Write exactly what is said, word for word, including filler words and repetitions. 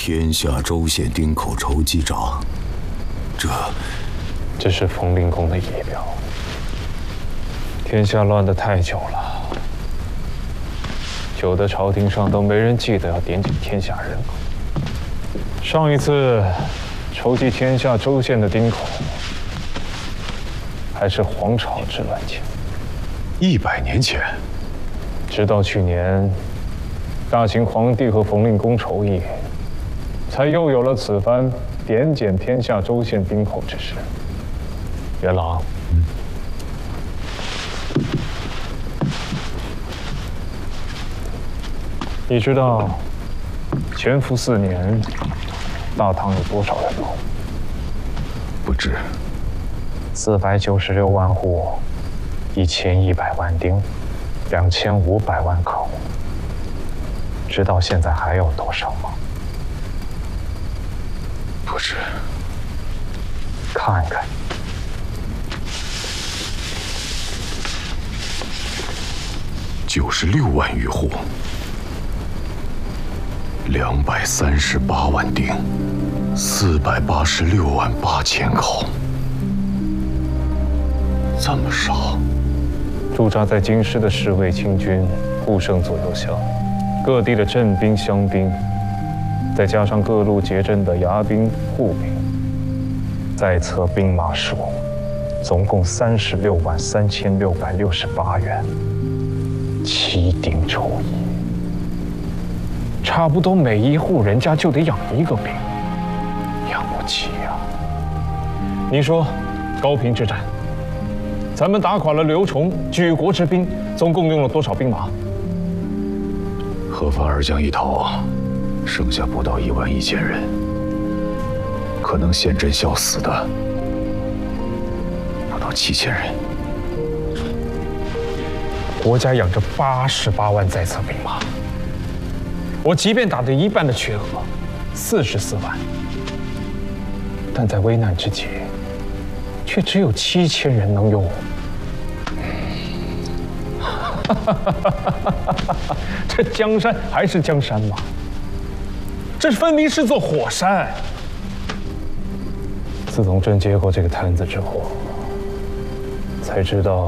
天下州县丁口筹机长，这， 这是冯令公的仪表。天下乱得太久了，久的朝廷上都没人记得要点检天下人口。上一次筹集天下州县的丁口，还是黄巢之乱前， 一百年前。 直到去年，大秦皇帝和冯令公筹议，才又有了此番点检天下州县丁口之事。元老，嗯，你知道潜伏四年，大唐有多少人口？ 不知。 四百九十六万户，一千一百万丁，两千五百万口。知道现在还有多少吗？ 不知。 看看。 九十六万余户，两百三十八万丁，四百八十六万八千口。这么少！ 驻扎在京师的侍卫清军护圣左右下，各地的镇兵乡兵，再加上各路结阵的牙兵护兵，在册兵马数，总共三十六万三千六百六十八员，七丁筹一，差不多每一户人家就得养一个兵，养不起呀。你说，高平之战，咱们打垮了刘崇举国之兵，总共用了多少兵马？ 河反二将一逃，剩下不到一万一千人，可能陷阵效死的不到七千人。 国家养着八十八万在册兵马，我即便打得一半的缺额，四十四万，但在危难之际，却只有七千人能用。这江山还是江山吗？这分明是座火山。自从朕接过这个摊子之后，才知道